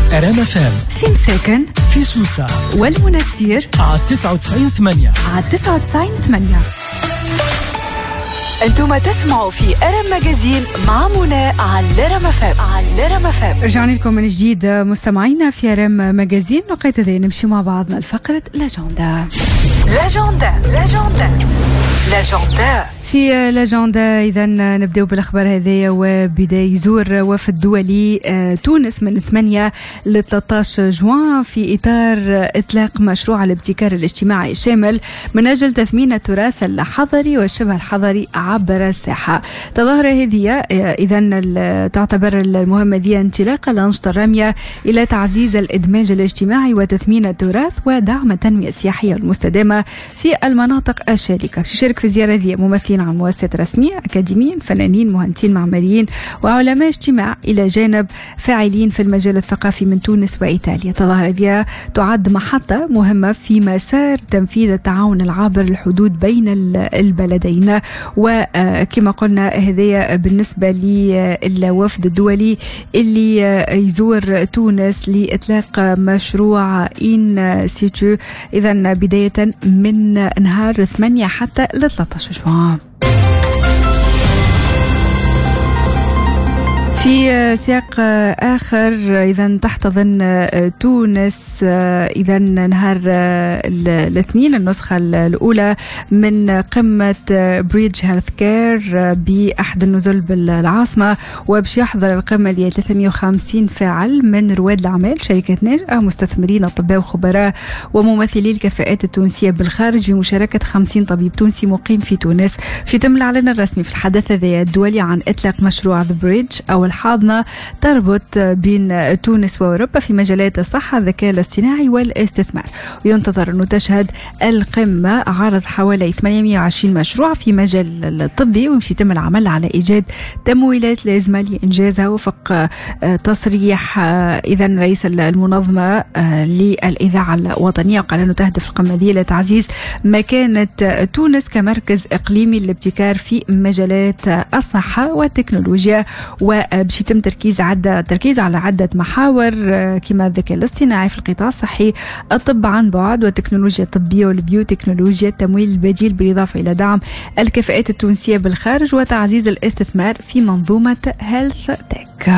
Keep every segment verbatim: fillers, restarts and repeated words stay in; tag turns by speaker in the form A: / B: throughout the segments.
A: أرام فام
B: في مساكن
A: في سوسة
B: والمنستير
A: على تسعة وتسعين ثمانية
B: على تسعة وتسعين ثمانية. أنتم تسمعوا في أرام ماجازين مع منى على أرام فام على أرام فام. رجعنا لكم من جديد مستمعينا في أرام ماجازين، وقيت ذي نمشي مع بعضنا الفقرة لاجوندا لاجوندا لاجوندا لاجوندا. في لاجوندا إذا نبدأ بالأخبار هذه، وبدا يزور وفد دولي تونس من ثمانية ل ثلاثة عشر جوان في إطار إطلاق مشروع الابتكار الاجتماعي الشامل من أجل تثمين التراث الحضري والشبه الحضري عبر الساحة. تظاهرة هذه إذا تعتبر المهمة ذي انطلاقة الأنشطة الرامية إلى تعزيز الإدماج الاجتماعي وتثمين التراث ودعم التنمية السياحية المستدامة في المناطق الشاركة. يشارك في الزيارة ذي ممثلين عن مؤسسات رسمية، أكاديميين، فنانين، مهندسين معماريين وعلماء اجتماع، إلى جانب فاعلين في المجال الثقافي من تونس وإيطاليا. تظاهر هذه تعد محطة مهمة في مسار تنفيذ التعاون العابر للحدود بين البلدين. وكما قلنا هذه بالنسبة للوفد الدولي اللي يزور تونس لإطلاق مشروع إن سيتو، إذن بداية من نهار ثمانية حتى ل ثلاثة عشر جوان. في سياق آخر، إذا تحتضن تونس إذا نهار الاثنين النسخة الأولى من قمة بريدج هيلث كير بأحد النزل بالعاصمة، وبش يحضر القمة ل ثلاثمئة وخمسين فاعل من رواد الأعمال، شركات ناشئة، مستثمرين، أطباء وخبراء وممثلي الكفاءات التونسية بالخارج، بمشاركة خمسين طبيب تونسي مقيم في تونس. يتم الإعلان الرسمي في الحدث هذا الدولي عن إطلاق مشروع ذا بريدج أو الحاضنة تربط بين تونس وأوروبا في مجالات الصحة، الذكاء الاصطناعي والاستثمار. وينتظر أنه تشهد القمة عرض حوالي ثمانمئة وعشرين مشروع في مجال الطبي، ويمشي يتم العمل على إيجاد تمويلات لازمة لإنجازها وفق تصريح إذا رئيس المنظمة للإذاعة الوطنية. وقال أنه تهدف القمة دي لتعزيز مكانة تونس كمركز إقليمي للابتكار في مجالات الصحة والتكنولوجيا، وبش يتم تركيز عدة تركيز على عدة محاور كما الذكاء الاصطناعي في القطاع الصحي، الطب عن بعد والتكنولوجيا الطبية والبيوتكنولوجيا، التمويل البديل بالإضافة إلى دعم الكفاءات التونسية بالخارج وتعزيز الاستثمار في منظومة هيلث تك.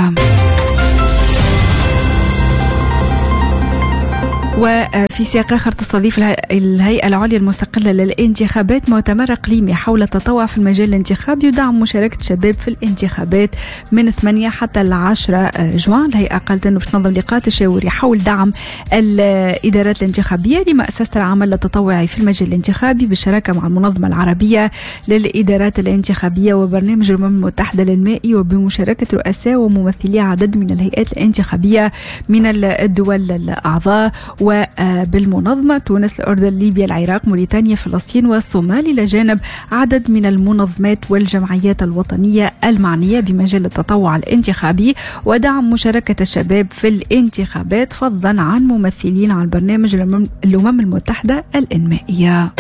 B: وفي سياق آخر، تستضيف الهيئة العليا المستقلة للانتخابات مؤتمر إقليمي حول التطوع في المجال الانتخابي ودعم مشاركة الشباب في الانتخابات من ثمانية حتى العشرة جوان. الهيئة قالت أنه باش تنظم لقاء تشاوري حول دعم الإدارات الانتخابية لمؤسسة العمل التطوعي في المجال الانتخابي بالشراكة مع المنظمة العربية للإدارات الانتخابية وبرنامج الأمم المتحدة للمائي، وبمشاركة رؤساء وممثلي عدد من الهيئات الانتخابية من الدول الأعضاء وبالمنظمة تونس، الأردن، ليبيا، العراق، موريتانيا، فلسطين والصومال، إلى جانب عدد من المنظمات والجمعيات الوطنية المعنية بمجال التطوع الانتخابي ودعم مشاركة الشباب في الانتخابات، فضلا عن ممثلين عن برنامج الأمم المتحدة الإنمائية.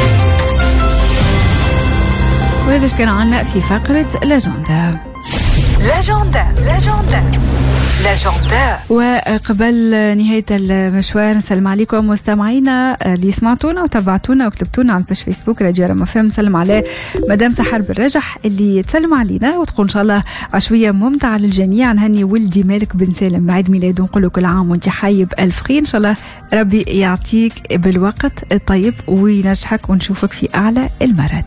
B: وهذا كان عنا في فقرة لاجوندا لاجوندا لاجوندا لاجوندا. وقبل نهاية المشوار نسلم عليكم مستمعينا اللي سمعتونا وتابعتونا وكتبتونا على البيج فيسبوك راديو أرام فام. نسلم على مدام سحر بالرجح اللي تسلم علينا وتقول إن شاء الله عشوية ممتعة للجميع. نهني ولدي مالك بن سالم بعيد ميلاده، نقول له كل عام وانت حي بألف خير. إن شاء الله ربي يعطيك بالوقت الطيب وينجحك ونشوفك في أعلى المراتب.